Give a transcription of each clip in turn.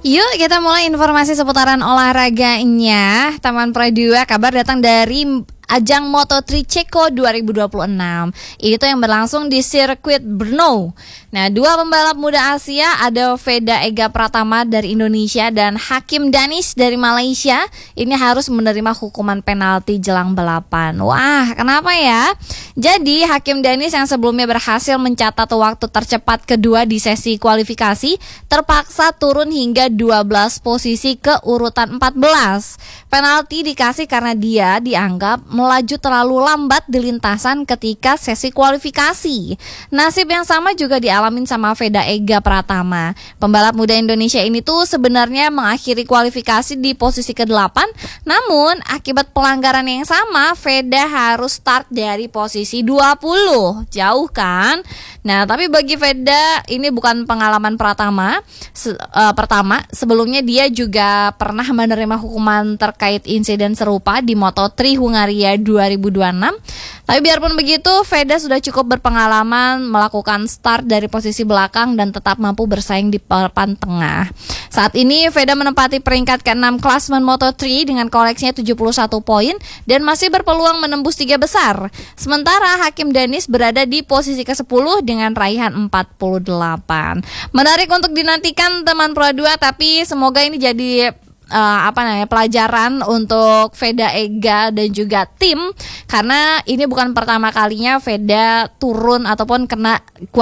Yuk kita mulai informasi seputaran olahraganya. Taman Pro 2 kabar datang dari ajang Moto3 Ceko 2026. Itu yang berlangsung di sirkuit Brno. Nah, dua pembalap muda Asia, ada Veda Ega Pratama dari Indonesia dan Hakim Danis dari Malaysia, ini harus menerima hukuman penalti jelang balapan. Wah, kenapa ya? Jadi Hakim Danis yang sebelumnya berhasil mencatat waktu tercepat kedua di sesi kualifikasi, terpaksa turun hingga 12 posisi ke urutan 14. Penalti dikasih karena dia dianggap melaju terlalu lambat di lintasan ketika sesi kualifikasi. Nasib yang sama juga dialamin sama Veda Ega Pratama. Pembalap muda Indonesia ini tuh sebenarnya mengakhiri kualifikasi di posisi ke-8, namun akibat pelanggaran yang sama, Veda harus start dari posisi 20. Jauh kan? Nah, tapi bagi Veda ini bukan pengalaman pertama. Sebelumnya dia juga pernah menerima hukuman terkait insiden serupa di Moto3 Hungaria 2026. Tapi biarpun begitu, Veda sudah cukup berpengalaman melakukan start dari posisi belakang dan tetap mampu bersaing di papan tengah. Saat ini Veda menempati peringkat ke-6 klasemen Moto3 dengan koleksinya 71 poin dan masih berpeluang menembus 3 besar. Sementara Hakim Danis berada di posisi ke-10 dengan raihan 48. Menarik untuk dinantikan teman Pro 2, tapi semoga ini jadi pelajaran untuk Veda Ega dan juga tim, karena ini bukan pertama kalinya Veda turun ataupun kena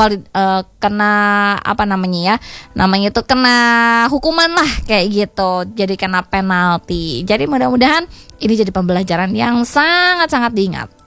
hukuman lah kayak gitu, jadi kena penalti. Jadi mudah-mudahan ini jadi pembelajaran yang sangat-sangat diingat.